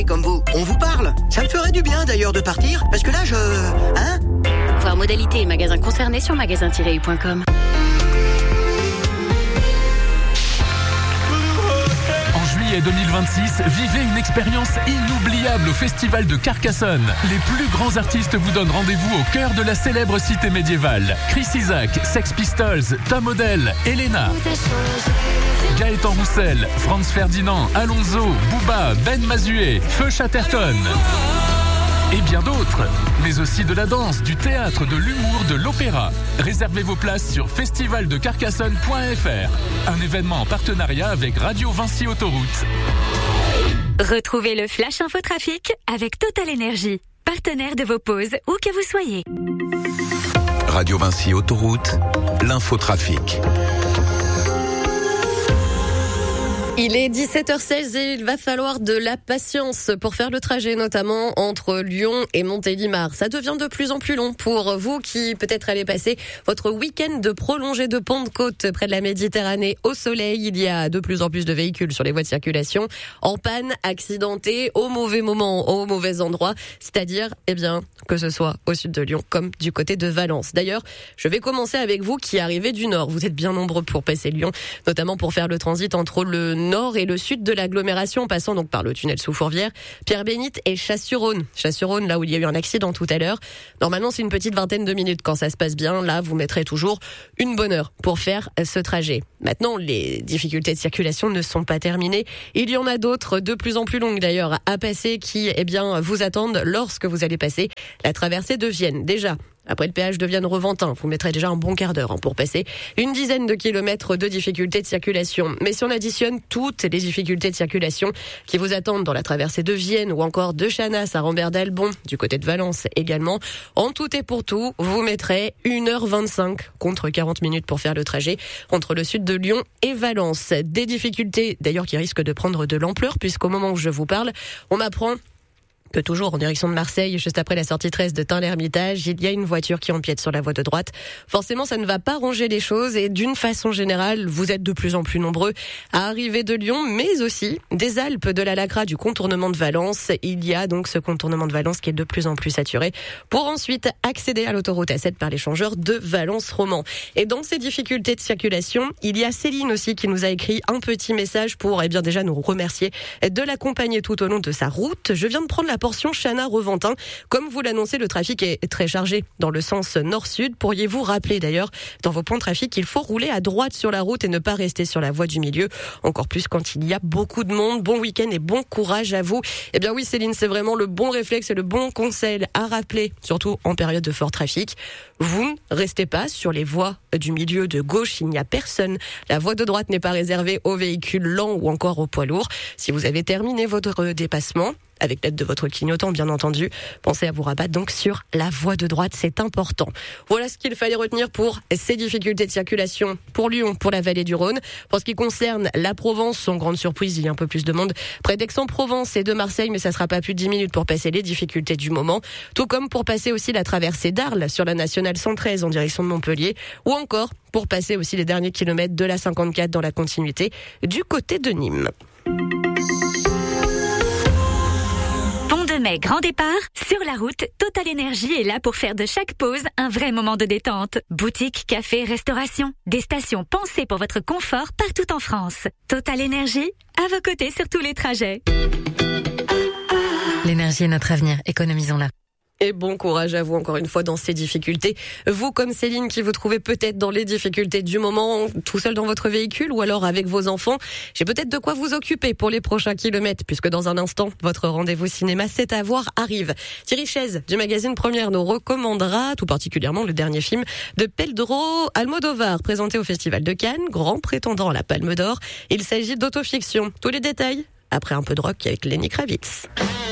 Comme vous, on vous parle. Ça me ferait du bien d'ailleurs de partir, parce que là Voir modalité et magasins concernés sur magasin-u.com. En juillet 2026, vivez une expérience inoubliable au Festival de Carcassonne. Les plus grands artistes vous donnent rendez-vous au cœur de la célèbre cité médiévale. Chris Isaak, Sex Pistols, Tom Odell, Elena, Gaëtan Roussel, Franz Ferdinand, Alonso, Booba, Ben Mazué, Feu Chatterton et bien d'autres, mais aussi de la danse, du théâtre, de l'humour, de l'opéra. Réservez vos places sur festivaldecarcassonne.fr, un événement en partenariat avec Radio Vinci Autoroute. Retrouvez le Flash Infotrafic avec Total Energy, partenaire de vos pauses où que vous soyez. Radio Vinci Autoroute, l'infotrafic. Il est 17h16 et il va falloir de la patience pour faire le trajet, notamment entre Lyon et Montélimar. Ça devient de plus en plus long pour vous qui peut-être allez passer votre week-end de prolongée de Pentecôte près de la Méditerranée au soleil. Il y a de plus en plus de véhicules sur les voies de circulation en panne, accidentés, au mauvais moment, au mauvais endroit. C'est-à-dire, que ce soit au sud de Lyon comme du côté de Valence. D'ailleurs, je vais commencer avec vous qui arrivez du nord. Vous êtes bien nombreux pour passer Lyon, notamment pour faire le transit entre le nord et le sud de l'agglomération, en passant donc par le tunnel sous Fourvière, Pierre-Bénite et Chasse-sur-Rhône. Chasse-sur-Rhône, là où il y a eu un accident tout à l'heure. Normalement, c'est une petite vingtaine de minutes quand ça se passe bien. Là, vous mettrez toujours une bonne heure pour faire ce trajet. Maintenant, les difficultés de circulation ne sont pas terminées. Il y en a d'autres, de plus en plus longues d'ailleurs, à passer qui, vous attendent lorsque vous allez passer la traversée de Vienne. Déjà, après le péage de Vienne-Reventin, vous mettrez déjà un bon quart d'heure pour passer une dizaine de kilomètres de difficultés de circulation. Mais si on additionne toutes les difficultés de circulation qui vous attendent dans la traversée de Vienne ou encore de Chanas à Rambert d'Albon, du côté de Valence également, en tout et pour tout, vous mettrez 1h25 contre 40 minutes pour faire le trajet entre le sud de Lyon et Valence. Des difficultés d'ailleurs qui risquent de prendre de l'ampleur puisqu'au moment où je vous parle, on m'apprend que toujours en direction de Marseille, juste après la sortie 13 de Tain-l'Hermitage, il y a une voiture qui empiète sur la voie de droite. Forcément, ça ne va pas ranger les choses et d'une façon générale, vous êtes de plus en plus nombreux à arriver de Lyon, mais aussi des Alpes, de la Lacra, du contournement de Valence. Il y a donc ce contournement de Valence qui est de plus en plus saturé pour ensuite accéder à l'autoroute A7 par l'échangeur de Valence-Romand. Et dans ces difficultés de circulation, il y a Céline aussi qui nous a écrit un petit message pour déjà nous remercier de l'accompagner tout au long de sa route. Je viens de prendre la portion Chana-Reventin. Comme vous l'annoncez, le trafic est très chargé dans le sens nord-sud. Pourriez-vous rappeler d'ailleurs dans vos points de trafic qu'il faut rouler à droite sur la route et ne pas rester sur la voie du milieu, encore plus quand il y a beaucoup de monde. Bon week-end et bon courage à vous. Oui Céline, c'est vraiment le bon réflexe et le bon conseil à rappeler, surtout en période de fort trafic. Vous ne restez pas sur les voies du milieu de gauche, il n'y a personne. La voie de droite n'est pas réservée aux véhicules lents ou encore aux poids lourds. Si vous avez terminé votre dépassement, avec l'aide de votre clignotant bien entendu, pensez à vous rabattre donc sur la voie de droite, c'est important. Voilà ce qu'il fallait retenir pour ces difficultés de circulation pour Lyon, pour la vallée du Rhône. Pour ce qui concerne la Provence, sans grande surprise, il y a un peu plus de monde près d'Aix-en-Provence et de Marseille, mais ça sera pas plus de 10 minutes pour passer les difficultés du moment, tout comme pour passer aussi la traversée d'Arles sur la nationale 113 en direction de Montpellier, ou encore pour passer aussi les derniers kilomètres de la 54 dans la continuité du côté de Nîmes. Mai, grand départ, sur la route, Total Energy est là pour faire de chaque pause un vrai moment de détente. Boutique, café, restauration, des stations pensées pour votre confort partout en France. Total Energy, à vos côtés sur tous les trajets. L'énergie est notre avenir, économisons-la. Et bon courage à vous encore une fois dans ces difficultés. Vous comme Céline qui vous trouvez peut-être dans les difficultés du moment, tout seul dans votre véhicule ou alors avec vos enfants, j'ai peut-être de quoi vous occuper pour les prochains kilomètres puisque dans un instant, votre rendez-vous cinéma C'est à voir arrive. Thierry Chaise du magazine Première nous recommandera tout particulièrement le dernier film de Pedro Almodóvar présenté au Festival de Cannes, grand prétendant à la Palme d'Or. Il s'agit d'autofiction. Tous les détails après un peu de rock avec Lenny Kravitz.